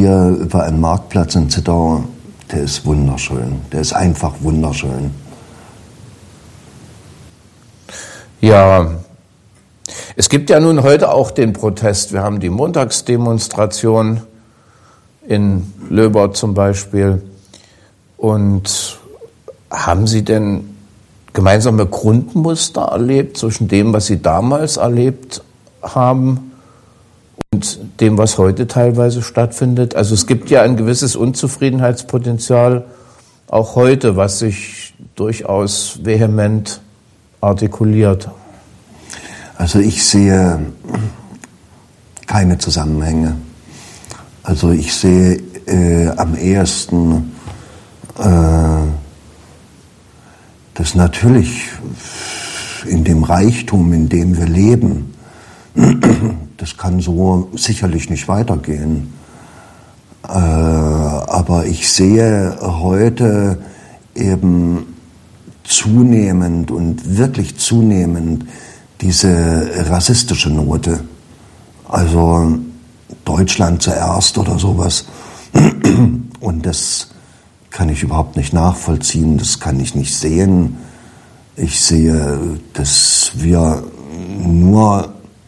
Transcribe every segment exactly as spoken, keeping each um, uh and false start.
hier über einen Marktplatz in Zittau, der ist wunderschön. Der ist einfach wunderschön. Ja, es gibt ja nun heute auch den Protest. Wir haben die Montagsdemonstration in Löbert zum Beispiel. Und haben Sie denn gemeinsame Grundmuster erlebt zwischen dem, was Sie damals erlebt haben und dem, was heute teilweise stattfindet? Also es gibt ja ein gewisses Unzufriedenheitspotenzial auch heute, was sich durchaus vehement artikuliert. Also ich sehe keine Zusammenhänge. Also ich sehe äh, am ehesten, äh, dass natürlich in dem Reichtum, in dem wir leben, das kann so sicherlich nicht weitergehen. Äh, aber ich sehe heute eben zunehmend und wirklich zunehmend diese rassistische Note. Also Deutschland zuerst oder sowas. Und das kann ich überhaupt nicht nachvollziehen, das kann ich nicht sehen. Ich sehe, dass wir nur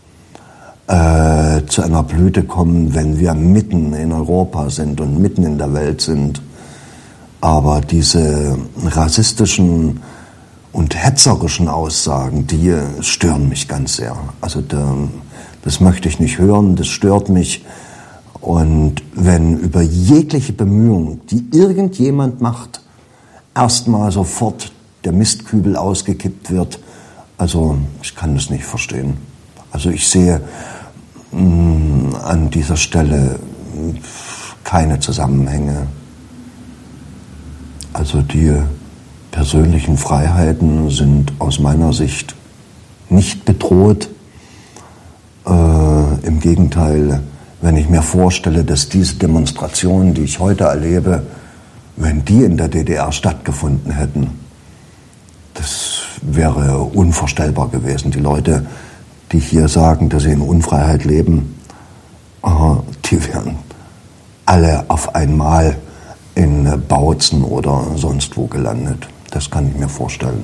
äh, zu einer Blüte kommen, wenn wir mitten in Europa sind und mitten in der Welt sind. Aber diese rassistischen und hetzerischen Aussagen, die stören mich ganz sehr. Also da, das möchte ich nicht hören, das stört mich. Und wenn über jegliche Bemühung, die irgendjemand macht, erstmal sofort der Mistkübel ausgekippt wird, also ich kann das nicht verstehen. Also ich sehe mh, an dieser Stelle keine Zusammenhänge. Also die persönlichen Freiheiten sind aus meiner Sicht nicht bedroht. Äh, im Gegenteil, wenn ich mir vorstelle, dass diese Demonstrationen, die ich heute erlebe, wenn die in der D D R stattgefunden hätten, das wäre unvorstellbar gewesen. Die Leute, die hier sagen, dass sie in Unfreiheit leben, die wären alle auf einmal in Bautzen oder sonst wo gelandet. Das kann ich mir vorstellen.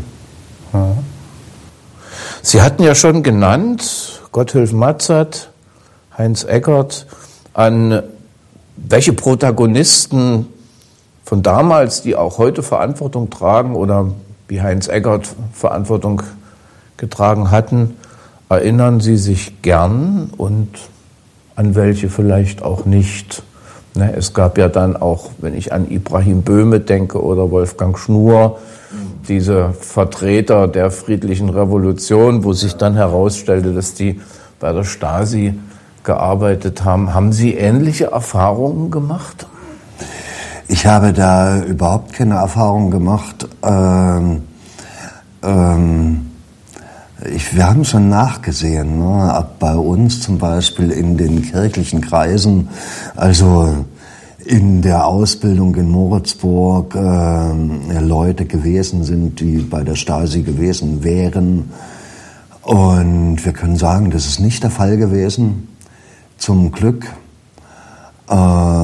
Sie hatten ja schon genannt, Gotthilf Matzert, Heinz Eckert, an welche Protagonisten von damals, die auch heute Verantwortung tragen oder wie Heinz Eckert Verantwortung getragen hatten, erinnern Sie sich gern und an welche vielleicht auch nicht? Ne, es gab ja dann auch, wenn ich an Ibrahim Böhme denke oder Wolfgang Schnur, diese Vertreter der friedlichen Revolution, wo sich dann herausstellte, dass die bei der Stasi gearbeitet haben. Haben Sie ähnliche Erfahrungen gemacht? Ich habe da überhaupt keine Erfahrung gemacht. Ähm, ähm, ich, wir haben schon nachgesehen, ne? Bei uns zum Beispiel in den kirchlichen Kreisen, also in der Ausbildung in Moritzburg äh, Leute gewesen sind, die bei der Stasi gewesen wären. Und wir können sagen, das ist nicht der Fall gewesen. Zum Glück. Äh,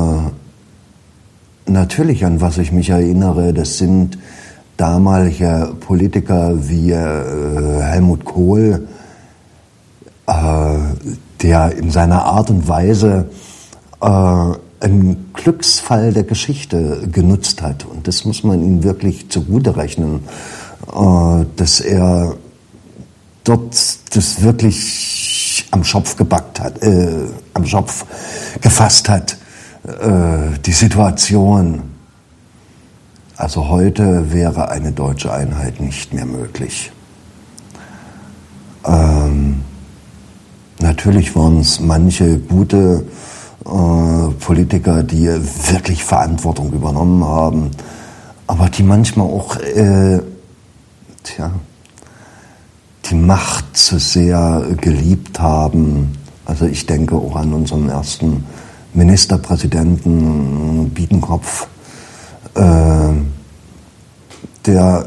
natürlich, an was ich mich erinnere, das sind damalige Politiker wie äh, Helmut Kohl, äh, der in seiner Art und Weise äh, einen Glücksfall der Geschichte genutzt hat. Und das muss man ihm wirklich zugute rechnen, äh, dass er dort das wirklich am Schopf gebackt hat, äh, am Schopf gefasst hat, äh, die Situation. Also heute wäre eine deutsche Einheit nicht mehr möglich. Ähm, natürlich waren es manche gute äh, Politiker, die wirklich Verantwortung übernommen haben, aber die manchmal auch äh, tja, die Macht zu sehr geliebt haben. Also ich denke auch an unseren ersten Ministerpräsidenten Biedenkopf, äh, der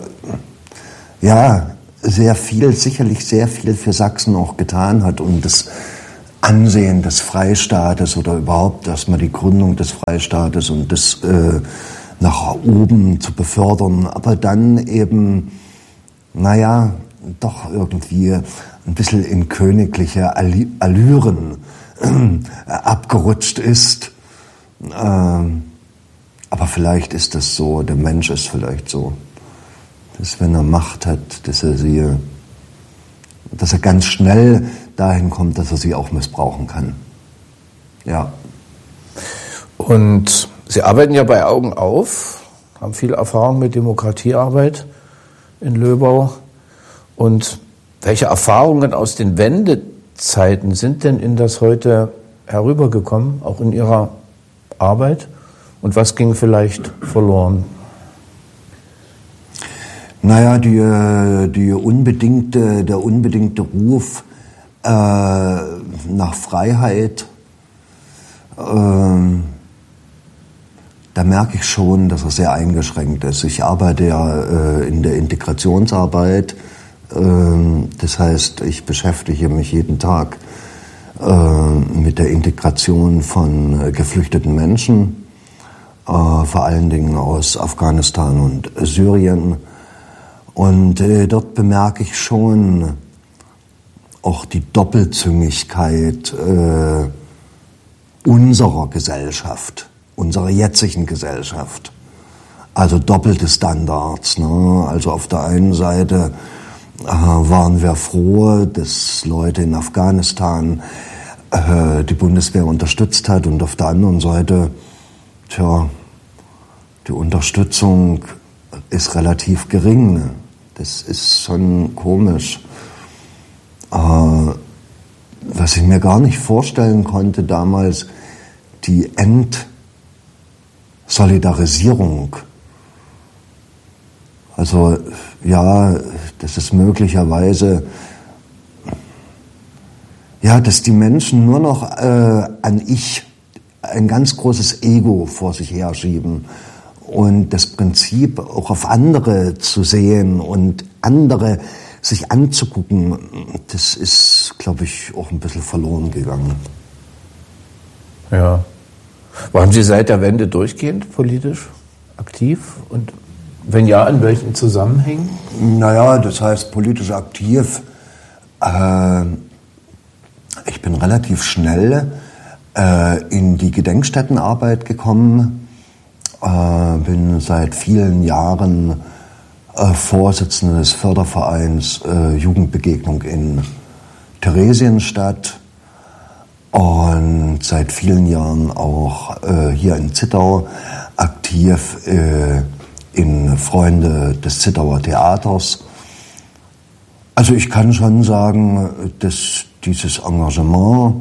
ja sehr viel, sicherlich sehr viel für Sachsen auch getan hat und das Ansehen des Freistaates oder überhaupt erstmal die Gründung des Freistaates und das äh, nach oben zu befördern, aber dann eben, naja, doch irgendwie ein bisschen in königliche Allüren äh, abgerutscht ist. Ähm, aber vielleicht ist das so, der Mensch ist vielleicht so, dass wenn er Macht hat, dass er sie, dass er ganz schnell dahin kommt, dass er sie auch missbrauchen kann. Ja. Und Sie arbeiten ja bei Augen auf, haben viel Erfahrung mit Demokratiearbeit in Löbau. Und welche Erfahrungen aus den Wendezeiten sind denn in das heute herübergekommen, auch in Ihrer Arbeit? Und was ging vielleicht verloren? Naja, die, die unbedingte, der unbedingte Ruf äh, nach Freiheit, äh, da merke ich schon, dass er sehr eingeschränkt ist. Ich arbeite ja äh, in der Integrationsarbeit, äh, das heißt, ich beschäftige mich jeden Tag äh, mit der Integration von äh, geflüchteten Menschen, äh, vor allen Dingen aus Afghanistan und Syrien. Und äh, dort bemerke ich schon auch die Doppelzüngigkeit äh, unserer Gesellschaft, unserer jetzigen Gesellschaft. Also doppelte Standards. Ne? Also auf der einen Seite äh, waren wir froh, dass Leute in Afghanistan äh, die Bundeswehr unterstützt hat, und auf der anderen Seite, tja, die Unterstützung ist relativ gering. Ne? Das ist schon komisch. Äh, was ich mir gar nicht vorstellen konnte damals, die Entsolidarisierung. Also ja, das ist möglicherweise, ja, dass die Menschen nur noch äh, an Ich, ein ganz großes Ego vor sich herschieben. Und das Prinzip auch auf andere zu sehen und andere sich anzugucken, das ist, glaube ich, auch ein bisschen verloren gegangen. Ja. Waren Sie seit der Wende durchgehend politisch aktiv? Und wenn ja, in welchen Zusammenhängen? Naja, das heißt politisch aktiv. Äh, ich bin relativ schnell äh, in die Gedenkstättenarbeit gekommen. Äh, bin seit vielen Jahren äh, Vorsitzender des Fördervereins äh, Jugendbegegnung in Theresienstadt und seit vielen Jahren auch äh, hier in Zittau aktiv äh, in Freunde des Zittauer Theaters. Also ich kann schon sagen, dass dieses Engagement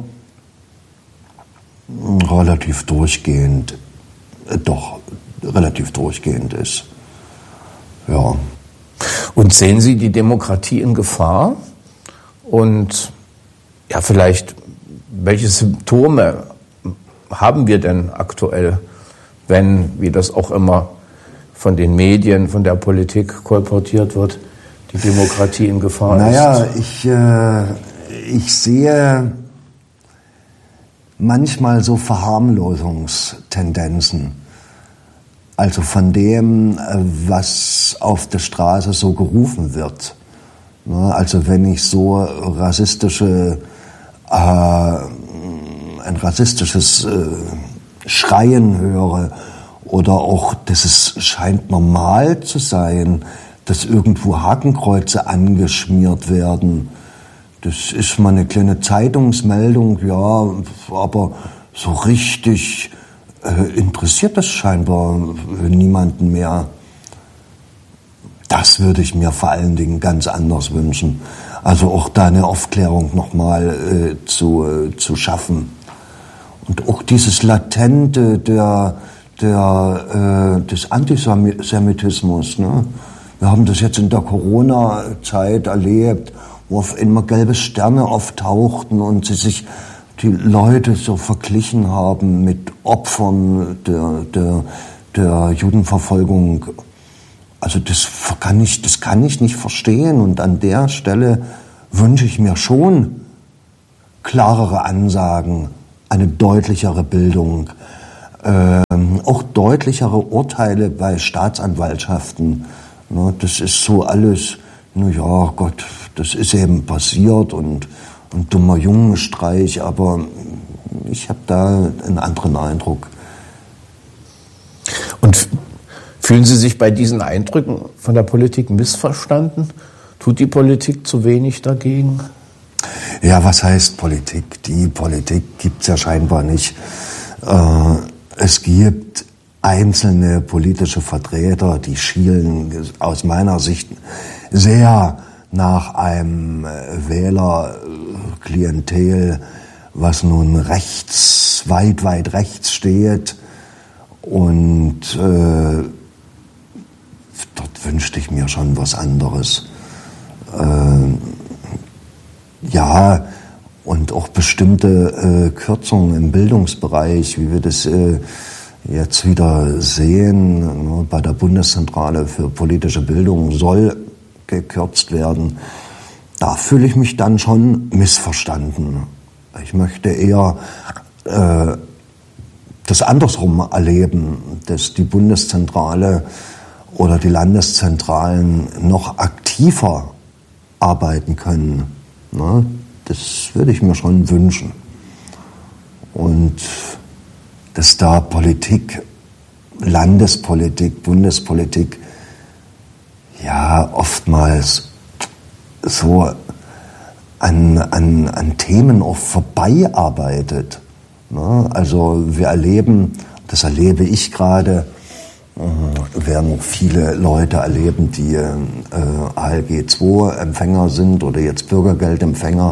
relativ durchgehend doch relativ durchgehend ist. Ja. Und sehen Sie die Demokratie in Gefahr? Und ja, vielleicht, welche Symptome haben wir denn aktuell, wenn, wie das auch immer von den Medien, von der Politik kolportiert wird, die Demokratie in Gefahr naja, ist? Naja, ich, äh, ich sehe manchmal so Verharmlosungstendenzen. Also von dem, was auf der Straße so gerufen wird. Also wenn ich so rassistische, äh, ein rassistisches äh, Schreien höre oder auch, dass es scheint normal zu sein, dass irgendwo Hakenkreuze angeschmiert werden. Das ist mal eine kleine Zeitungsmeldung, ja, aber so richtig äh, interessiert das scheinbar niemanden mehr. Das würde ich mir vor allen Dingen ganz anders wünschen. Also auch da eine Aufklärung nochmal äh, zu, äh, zu schaffen. Und auch dieses Latente der, der, äh, des Antisemitismus. Ne? Wir haben das jetzt in der Corona-Zeit erlebt, wo auf einmal gelbe Sterne auftauchten und sie sich die Leute so verglichen haben mit Opfern der, der, der Judenverfolgung. Also das kann ich, das kann ich nicht verstehen. Und an der Stelle wünsche ich mir schon klarere Ansagen, eine deutlichere Bildung, ähm, auch deutlichere Urteile bei Staatsanwaltschaften. Ne, das ist so alles, na ja, Gott, das ist eben passiert und ein dummer Jungenstreich, aber ich habe da einen anderen Eindruck. Und fühlen Sie sich bei diesen Eindrücken von der Politik missverstanden? Tut die Politik zu wenig dagegen? Ja, was heißt Politik? Die Politik gibt's ja scheinbar nicht. Äh, es gibt einzelne politische Vertreter, die schielen aus meiner Sicht sehr nach einem Wählerklientel, was nun rechts, weit, weit rechts steht. Und äh, dort wünschte ich mir schon was anderes. Äh, ja, und auch bestimmte äh, Kürzungen im Bildungsbereich, wie wir das äh, jetzt wieder sehen, ne, bei der Bundeszentrale für politische Bildung soll gekürzt werden. Da fühle ich mich dann schon missverstanden. Ich möchte eher äh, das andersrum erleben, dass die Bundeszentrale oder die Landeszentralen noch aktiver arbeiten können. Ne? Das würde ich mir schon wünschen. Und dass da Politik, Landespolitik, Bundespolitik, ja, oftmals so an, an, an Themen auch vorbei arbeitet. Ne? Also wir erleben, das erlebe ich gerade, äh, werden auch viele Leute erleben, die äh, A L G zwei Empfänger sind oder jetzt Bürgergeldempfänger,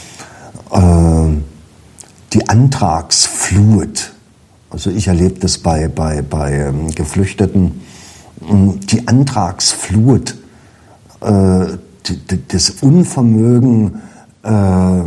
äh, die Antragsflut. Also ich erlebe das bei, bei, bei ähm, Geflüchteten, die Antragsflut, äh, die, die, das Unvermögen, äh,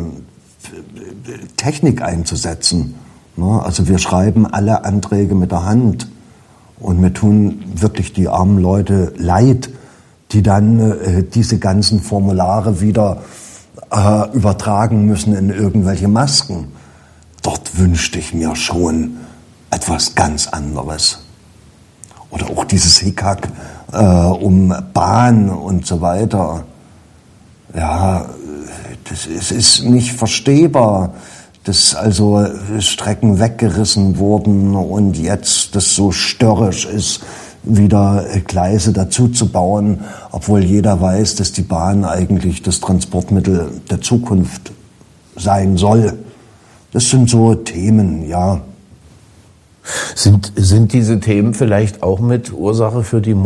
Technik einzusetzen. Ne? Also wir schreiben alle Anträge mit der Hand und mir tun wirklich die armen Leute leid, die dann äh, diese ganzen Formulare wieder äh, übertragen müssen in irgendwelche Masken. Dort wünschte ich mir schon etwas ganz anderes. Oder auch dieses Hickhack äh, um Bahn und so weiter. Ja, das ist, ist nicht verstehbar, dass also Strecken weggerissen wurden und jetzt das so störrisch ist, wieder Gleise dazu zu bauen, obwohl jeder weiß, dass die Bahn eigentlich das Transportmittel der Zukunft sein soll. Das sind so Themen, ja. Sind, sind diese Themen vielleicht auch mit Ursache für die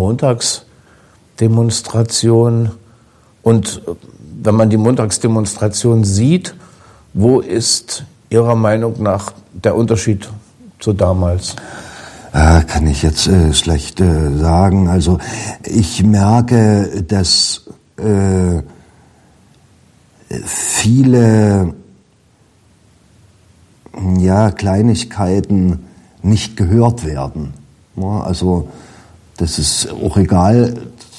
Montagsdemonstration? Und wenn man die Montagsdemonstration sieht, wo ist Ihrer Meinung nach der Unterschied zu damals? Äh, kann ich jetzt äh, schlecht äh, sagen. Also ich merke, dass äh, viele ja, Kleinigkeiten nicht gehört werden. Ja, also das ist auch egal,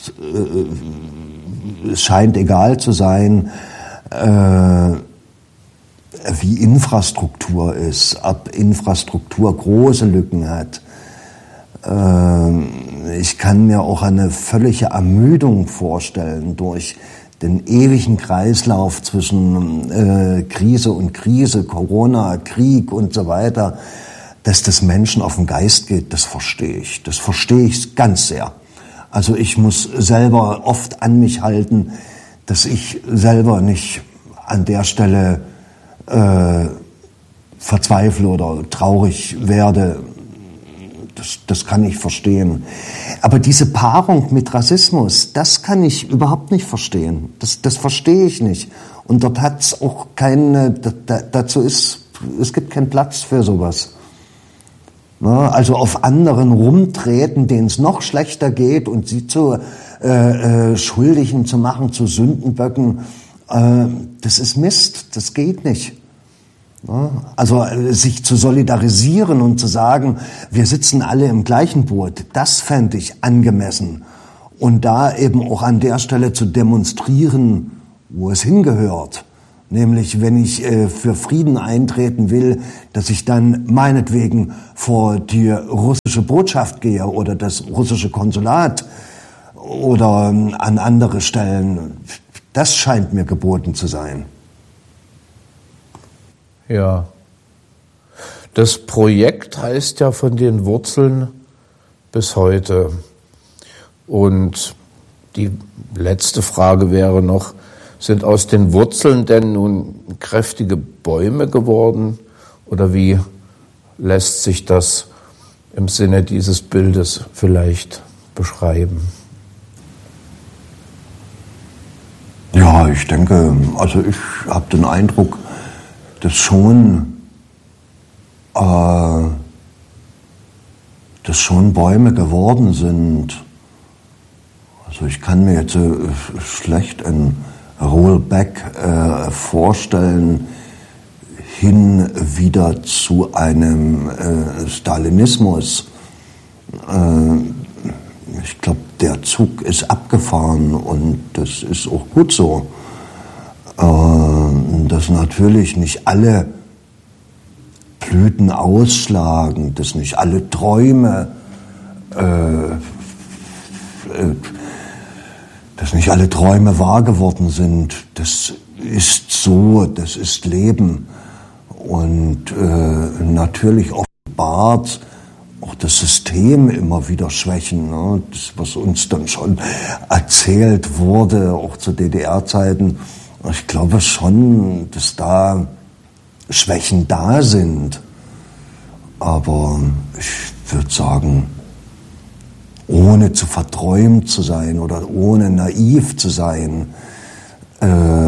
es scheint egal zu sein, äh, wie Infrastruktur ist, ob Infrastruktur große Lücken hat. Äh, ich kann mir auch eine völlige Ermüdung vorstellen durch den ewigen Kreislauf zwischen äh, Krise und Krise, Corona, Krieg und so weiter. Dass das Menschen auf den Geist geht, das verstehe ich. Das verstehe ich ganz sehr. Also ich muss selber oft an mich halten, dass ich selber nicht an der Stelle äh, verzweifle oder traurig werde. Das, das kann ich verstehen. Aber diese Paarung mit Rassismus, das kann ich überhaupt nicht verstehen. Das, das verstehe ich nicht. Und dort hat es auch keine, da, dazu ist, es gibt keinen Platz für sowas. Also auf anderen rumtreten, denen es noch schlechter geht und sie zu äh, äh, Schuldigen zu machen, zu Sündenböcken, äh, das ist Mist, das geht nicht. Ja, also äh, sich zu solidarisieren und zu sagen, wir sitzen alle im gleichen Boot, das fände ich angemessen. Und da eben auch an der Stelle zu demonstrieren, wo es hingehört. Nämlich, wenn ich äh, für Frieden eintreten will, dass ich dann meinetwegen vor die russische Botschaft gehe oder das russische Konsulat oder äh, an andere Stellen. Das scheint mir geboten zu sein. Ja. Das Projekt heißt ja von den Wurzeln bis heute. Und die letzte Frage wäre noch, sind aus den Wurzeln denn nun kräftige Bäume geworden? Oder wie lässt sich das im Sinne dieses Bildes vielleicht beschreiben? Ja, ich denke, also ich habe den Eindruck, dass schon, äh, dass schon Bäume geworden sind. Also ich kann mir jetzt äh, schlecht ein Rollback äh, vorstellen, hin wieder zu einem äh, Stalinismus. Äh, ich glaube, der Zug ist abgefahren und das ist auch gut so. Äh, dass natürlich nicht alle Blüten ausschlagen, dass nicht alle Träume, äh, äh, dass nicht alle Träume wahr geworden sind. Das ist so, das ist Leben. Und äh, natürlich offenbart auch das System immer wieder Schwächen. Ne? Das, was uns dann schon erzählt wurde, auch zu D D R-Zeiten. Ich glaube schon, dass da Schwächen da sind. Aber ich würde sagen, ohne zu verträumt zu sein oder ohne naiv zu sein, äh,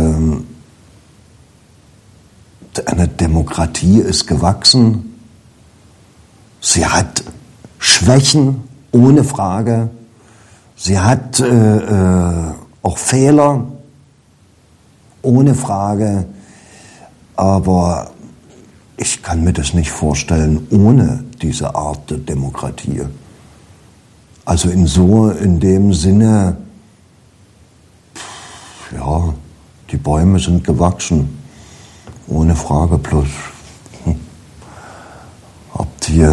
eine Demokratie ist gewachsen. Sie hat Schwächen, ohne Frage. Sie hat äh, äh, auch Fehler, ohne Frage. Aber ich kann mir das nicht vorstellen ohne diese Art der Demokratie. Also in so, in dem Sinne, ja, die Bäume sind gewachsen, ohne Frage, bloß hm, ob die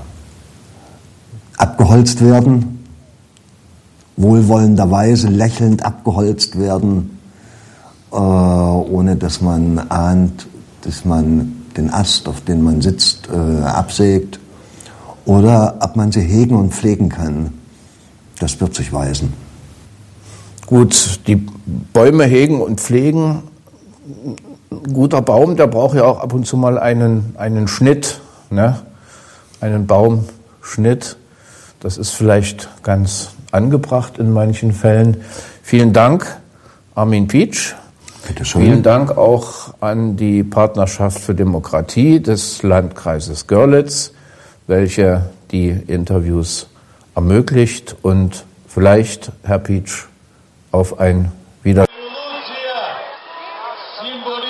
abgeholzt werden, wohlwollenderweise lächelnd abgeholzt werden, äh, ohne dass man ahnt, dass man den Ast, auf den man sitzt, äh, absägt, oder ob man sie hegen und pflegen kann. Das wird sich weisen. Gut, die Bäume hegen und pflegen. Ein guter Baum, der braucht ja auch ab und zu mal einen, einen Schnitt, ne? Einen Baumschnitt. Das ist vielleicht ganz angebracht in manchen Fällen. Vielen Dank, Armin Pietsch. Bitte schön. Vielen Dank auch an die Partnerschaft für Demokratie des Landkreises Görlitz, welche die Interviews ermöglicht, und vielleicht, Herr Pietsch, auf ein Wiedersehen.